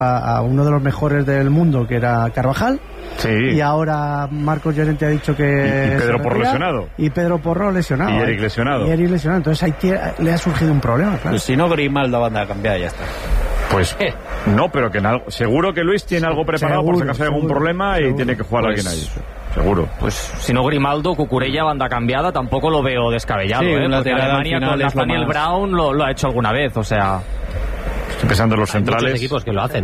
a uno de los mejores del mundo, que era Carvajal. Sí. Y ahora Marcos Llorente ha dicho que... Y Pedro Porro lesionado. Y Pedro Porro lesionado. Y Eric lesionado. Entonces ahí le ha surgido un problema, claro. Pues si no, Grimaldo banda a cambiar y ya está. Pues no, pero que seguro que Luis tiene algo preparado por si acaso hay algún problema y tiene que jugar alguien ahí. Seguro. Pues si no Grimaldo, Cucurella, banda cambiada, tampoco lo veo descabellado. Sí, un porque lateral Alemania al final con Nathaniel Brown lo ha hecho alguna vez, o sea... Estoy pensando en los centrales. Hay muchos equipos que lo hacen,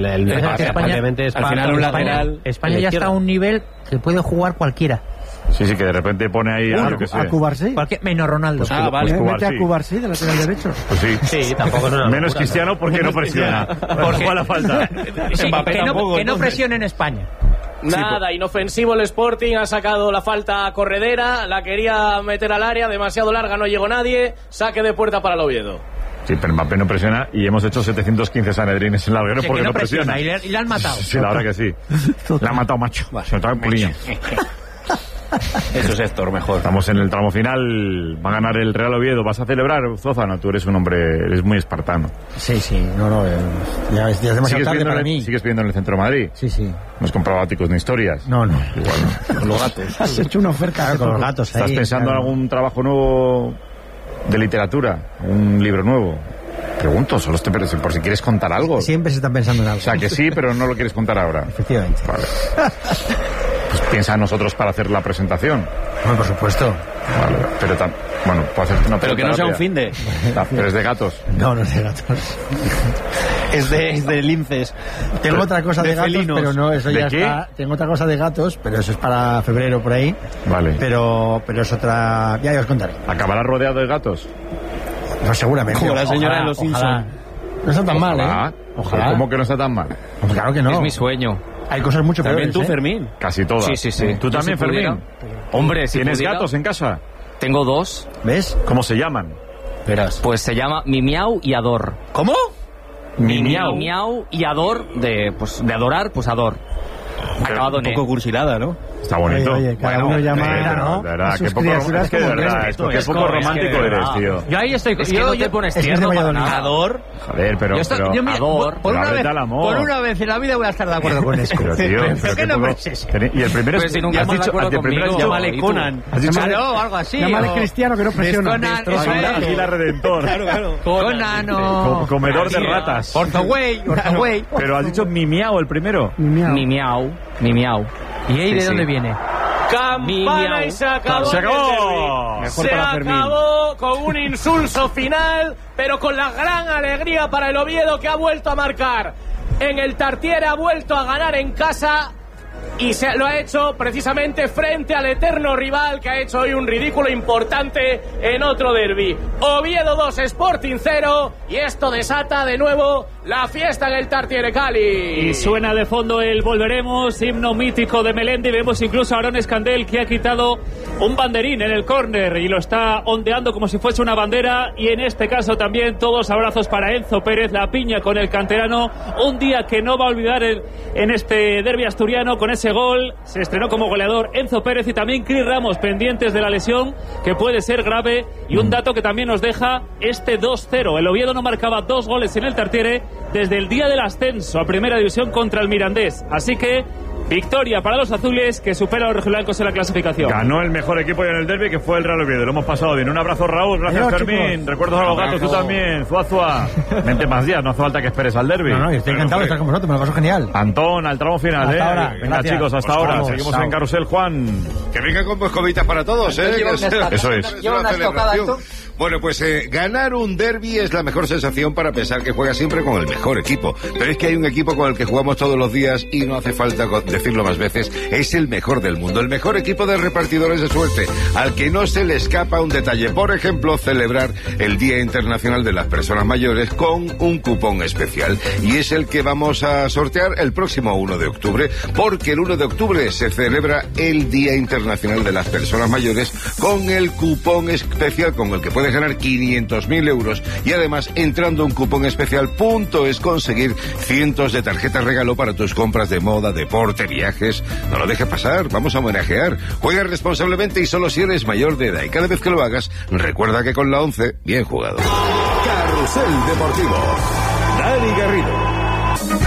Al final un lateral... España ya está a un nivel que puede jugar cualquiera. Sí, que de repente pone ahí a Cubarsí. Menos Ronaldo. Vale. Mete a Cubarsí de lateral derecho. Pues sí. Sí, tampoco es una menos locura, Cristiano porque no presiona. Porque a la falta. Sí, que no presione en España. Nada, inofensivo el Sporting, ha sacado la falta corredera, la quería meter al área, demasiado larga, no llegó nadie, saque de puerta para el Oviedo. Sí, pero Mbappé no presiona y hemos hecho 715 sanedrines en larguero porque no presiona. Y le han matado. Sí, la verdad que sí. Le han matado, macho. Se notaba un niño. Eso es Héctor, mejor. Estamos en el tramo final. Va a ganar el Real Oviedo. ¿Vas a celebrar, Zózano? Tú eres un hombre, eres muy espartano. Sí. Ya es demasiado tarde para mí. ¿Sigues pidiendo en el centro de Madrid? Sí. ¿No has comprado áticos ni historias? No. Igual no. Con los gatos. Has hecho una oferta con los gatos. ¿Estás pensando en algún trabajo nuevo de literatura? ¿Un libro nuevo? Pregunto, solo por si quieres contar algo. Siempre se está pensando en algo. O sea, que sí, pero no lo quieres contar ahora. Efectivamente. Vale. Pues piensa en nosotros para hacer la presentación. Bueno, por supuesto. Vale, pero puedo hacerte una pregunta. Pero que no sea un rápida. fin de... Pero es de gatos. No es de gatos. es de linces. Tengo otra cosa de gatos, felinos. pero no, eso ¿De ya qué? está. Tengo otra cosa de gatos, pero eso es para febrero por ahí. Vale. Pero es otra... Ya os contaré. ¿Acabará rodeado de gatos? Pues seguramente. Como la señora de los Simpsons. No está tan mal, Ojalá. ¿Cómo que no está tan mal? Pues claro que no. Es mi sueño. Hay cosas mucho peores. También tú, Fermín. Casi todas. Sí. ¿Tú Yo también, si pudiera. Fermín? Hombre, si ¿Tienes pudiera. gatos en casa? Tengo 2. ¿Ves? ¿Cómo se llaman? Verás. Pues se llama Mimiau y Ador. ¿Cómo? Mimiau y Ador, de adorar, pues Ador. Acabado Un en poco cursilada, ¿no? Está bonito. Oye, cada uno llama, ¿no? De verdad, a sus qué poco, criaturas es que de como verdad, quieren. qué poco romántico eres, tío. Yo ahí estoy... Es que no te pones tierno para nada. Ador. Joder, pero Ador. Por una ábrete al amor. vez en la vida voy a estar de acuerdo con eso. Pero, tío, ¿Pero qué nombre es ese? Y el primero Pues si nunca has estás de dicho, acuerdo el primero has conmigo. dicho, Llámale Conan. has dicho Claro, algo así. Llámale o- cristiano que no presiona. Conan, eso es. Águila Redentor. Claro. Conan o... Comedor de ratas. Orthoway. Pero has dicho Mimiao el primero. Mimiau. ¿Y ahí de Sí, dónde sí. viene? Campana y se acabó. Se acabó. el derbi. Mejor Se para Fermín. acabó con un insulso final, pero con la gran alegría para el Oviedo, que ha vuelto a marcar en el Tartiere, ha vuelto a ganar en casa y lo ha hecho precisamente frente al eterno rival, que ha hecho hoy un ridículo importante en otro derbi. Oviedo 2, Sporting 0, y esto desata de nuevo la fiesta en el Tartiere Cali. Y suena de fondo el Volveremos, himno mítico de Melendi. Vemos incluso a Aaron Escandel, que ha quitado un banderín en el córner y lo está ondeando como si fuese una bandera. Y en este caso también todos abrazos para Enzo Pérez, la piña con el canterano. Un día que no va a olvidar en este derbi asturiano. Con ese gol se estrenó como goleador Enzo Pérez y también Cris Ramos, pendientes de la lesión, que puede ser grave. Y un dato que también nos deja este 2-0. El Oviedo no marcaba 2 goles en el Tartiere desde el día del ascenso a Primera División contra el Mirandés. Así que victoria para los azules, que supera a los rojiblancos en la clasificación. Ganó el mejor equipo en el derbi, que fue el Real Oviedo. Lo hemos pasado bien. Un abrazo, Raúl. Gracias, Adiós, Fermín. chicos. Recuerdos a los gatos, tú también. Zuazua. Vente más días, no hace falta que esperes al derbi. No, yo estoy encantado de estar con vosotros, me lo paso genial. Antón, al tramo final, Hasta ahora. Venga, Gracias. chicos, hasta Pues ahora. vamos, Seguimos chao. en Carrusel, Juan. Que venga con moscovitas para todos, ¿eh? Eso es. Es una celebración. Bueno, pues ganar un derbi es la mejor sensación para pensar que juega siempre con el mejor equipo. Pero es que hay un equipo con el que jugamos todos los días y no hace falta decirlo más veces, es el mejor del mundo, el mejor equipo de repartidores de suerte, al que no se le escapa un detalle. Por ejemplo, celebrar el Día Internacional de las Personas Mayores con un cupón especial. Y es el que vamos a sortear el próximo 1 de octubre, porque el 1 de octubre se celebra el Día Internacional de las Personas Mayores con el cupón especial con el que puedes ganar 500.000 euros y además, entrando a un cupón especial, es conseguir cientos de tarjetas regalo para tus compras de moda, deporte, viajes. No lo dejes pasar, vamos a homenajear. Juega responsablemente y solo si eres mayor de edad. Y cada vez que lo hagas, recuerda que con la 11, bien jugado. Carrusel Deportivo. Dani Garrido.